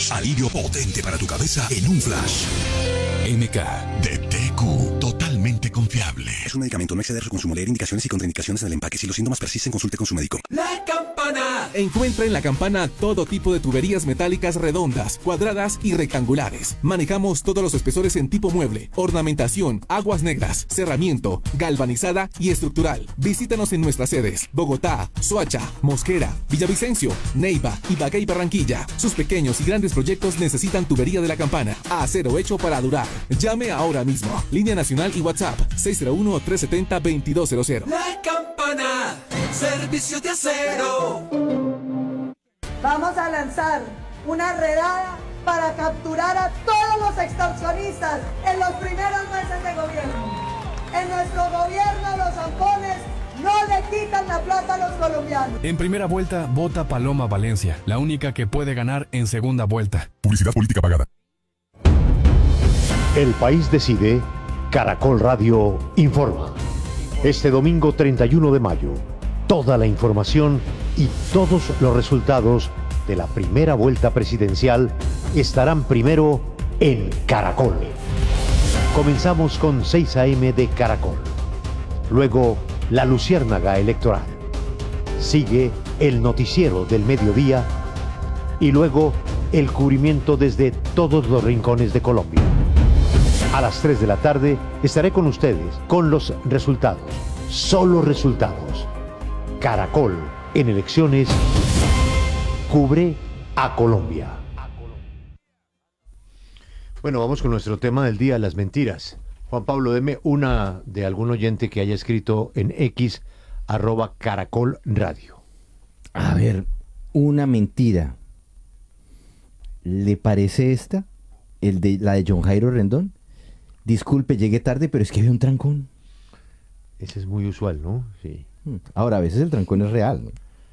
Flash. Alivio potente para tu cabeza en un flash. MK De TQ. Totalmente confiable. Es un medicamento, no exceder su consumo. Leer indicaciones y contraindicaciones en el empaque. Si los síntomas persisten, consulte con su médico. La Campana. Encuentra en La Campana todo tipo de tuberías metálicas redondas, cuadradas y rectangulares. Manejamos todos los espesores en tipo mueble, ornamentación, aguas negras, cerramiento, galvanizada y estructural. Visítanos en nuestras sedes: Bogotá, Soacha, Mosquera, Villavicencio, Neiva, Ibagué y Barranquilla. Sus pequeños y grandes proyectos necesitan tubería de La Campana. Acero hecho para durar. Llame ahora mismo. Línea nacional y WhatsApp 601-370-2200. La Campana. Servicio de acero. Vamos a lanzar una redada para capturar a todos los extorsionistas en los primeros meses de gobierno. En nuestro gobierno los zampones no le quitan la plata a los colombianos. En primera vuelta, vota Paloma Valencia, la única que puede ganar en segunda vuelta. Publicidad política pagada. El país decide. Caracol Radio informa. Este domingo 31 de mayo, toda la información y todos los resultados de la primera vuelta presidencial estarán primero en Caracol. Comenzamos con 6 a.m. de Caracol. Luego, la Luciérnaga Electoral. Sigue el noticiero del mediodía y luego el cubrimiento desde todos los rincones de Colombia. A las 3 de la tarde estaré con ustedes con los resultados. Solo resultados. Caracol en elecciones cubre a Colombia. Bueno, vamos con nuestro tema del día, las mentiras. Juan Pablo, deme una de algún oyente que haya escrito en X, @Caracol Radio. A ver, una mentira. ¿Le parece esta? La de John Jairo Rendón. Disculpe, llegué tarde, pero es que había un trancón. Ese es muy usual, ¿no? Sí. Ahora, a veces el trancón es real, ¿no?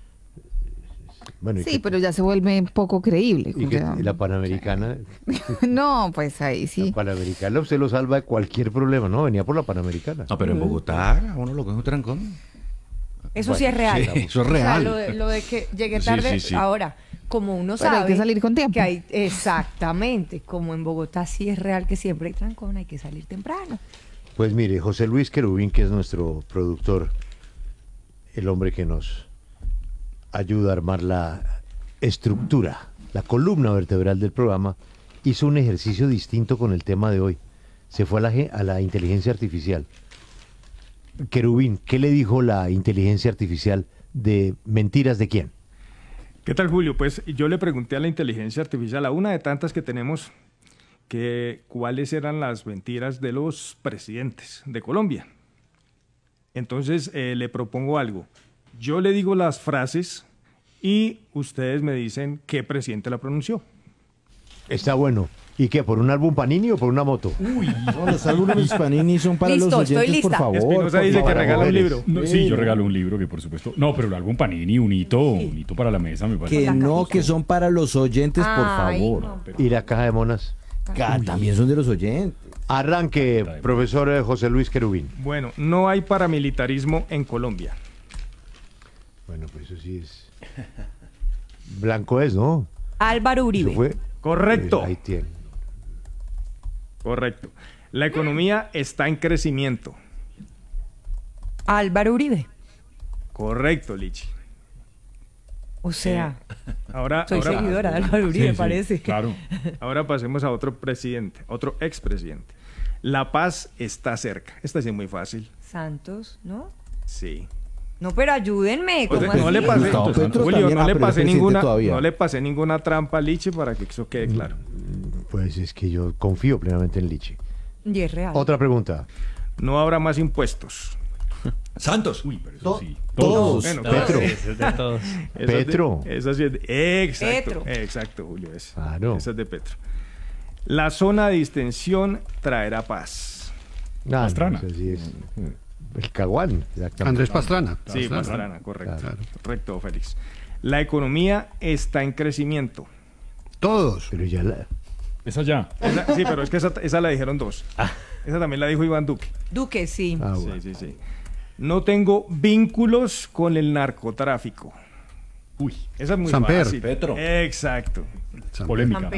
Bueno, sí, pero ya se vuelve poco creíble. ¿Y la Panamericana? No, pues ahí sí. La Panamericana usted lo salva de cualquier problema, ¿no? Venía por la Panamericana. No, pero en Bogotá uno lo coge un trancón. Eso sí es real. Sí, eso es real. O sea, lo de que llegué tarde, sí. Ahora, como uno Pero sabe... hay que salir con tiempo. Que hay, exactamente, como en Bogotá sí es real que siempre hay trancón, hay que salir temprano. Pues mire, José Luis Querubín, que es nuestro productor, el hombre que nos ayuda a armar la estructura, la columna vertebral del programa, hizo un ejercicio distinto con el tema de hoy. Se fue a la inteligencia artificial. Querubín, ¿qué le dijo la inteligencia artificial de mentiras de quién? ¿Qué tal, Julio? Pues yo le pregunté a la inteligencia artificial, a una de tantas que tenemos, que cuáles eran las mentiras de los presidentes de Colombia. Entonces le propongo algo. Yo le digo las frases y ustedes me dicen qué presidente la pronunció. Está bueno. ¿Y qué? ¿Por un álbum Panini o por una moto? Uy, no, los álbumes Panini son para Listo, los oyentes, estoy por lista. favor. Espinosa dice que regala un libro. No, sí, yo regalo un libro, que por supuesto. No, pero el álbum Panini, un hito para la mesa, me parece. Que no, que son para los oyentes, por Ay, favor. no. ¿Y la caja de monas? También son de los oyentes. Arranque, profesor José Luis Querubín. Bueno, no hay paramilitarismo en Colombia. Bueno, pues eso sí es... Blanco es, ¿no? Álvaro Uribe. Eso fue... Correcto. Pues ahí tiene. Correcto. La economía está en crecimiento. Álvaro Uribe. Correcto, Lichi. O sea, Ahora seguidora de Álvaro Uribe, parece. Claro. Ahora pasemos a otro presidente, otro expresidente. La paz está cerca. Esta sí es muy fácil. Santos, ¿no? Sí. No, pero ayúdenme. Pues ¿Cómo no así? le pasé, Gustavo Petro Julio, también, no le pero pasé es ninguna, todavía. no le pasé ninguna trampa a Lichi para que eso quede claro. Pues es que yo confío plenamente en Lichi. Y es real. Otra pregunta. No habrá más impuestos. Santos. Uy, pero eso sí. Todos. Bueno, Petro. Eso es de todos. Petro. Esa sí es exacto. Petro. Exacto, Julio. Claro. Esa es de Petro. La zona de distensión traerá paz. Pastrana. No, eso sí es el Caguán. exactamente. Andrés Pastrana. Sí, Pastrana, correcto. Claro. Correcto, Félix. La economía está en crecimiento. Todos. Pero ya la... Esa ya. Sí, pero es que esa la dijeron dos. Esa también la dijo Iván Duque. Duque, sí. Ah, bueno. Sí. No tengo vínculos con el narcotráfico. Uy, Esa es muy Samper. fácil. Petro. Exacto. polémica.